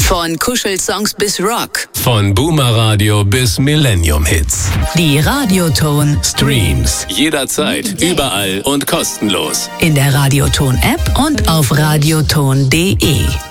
Von Kuschelsongs bis Rock. Von Boomer-Radio bis Millennium-Hits. Die Radioton Streams. Jederzeit, überall und kostenlos. in der Radioton-App und auf radioton.de.